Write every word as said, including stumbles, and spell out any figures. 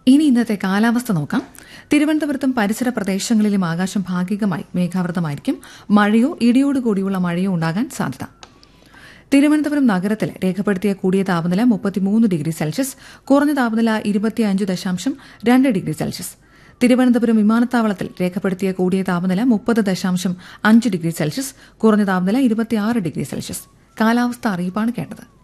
ഇനി ഇന്നത്തെ കാലാവസ്ഥ നോക്കാം. തിരുവനന്തപുരത്തും പരിസര പ്രദേശങ്ങളിലും ആകാശം ഭാഗികമായി മേഘാവൃതമായിരിക്കും. മഴയോ ഇടിയോടുകൂടിയുള്ള മഴയോ ഉണ്ടാകാൻ സാധ്യത. തിരുവനന്തപുരം നഗരത്തിൽ രേഖപ്പെടുത്തിയ കൂടിയ താപനില മുപ്പത്തിമൂന്ന് ഡിഗ്രി സെൽഷ്യസ്, കുറഞ്ഞ താപനില ഇരുപത്തിയഞ്ച് ദശാംശം രണ്ട് ഡിഗ്രി സെൽഷ്യസ്. തിരുവനന്തപുരം വിമാനത്താവളത്തിൽ രേഖപ്പെടുത്തിയ കൂടിയ താപനില മുപ്പത് ദശാംശം അഞ്ച് ഡിഗ്രി സെൽഷ്യസ്, കുറഞ്ഞ താപനില ഇരുപത്തിയാറ് ഡിഗ്രി സെൽഷ്യസ്. കാലാവസ്ഥ അറിയിപ്പാണ് കേട്ടത്.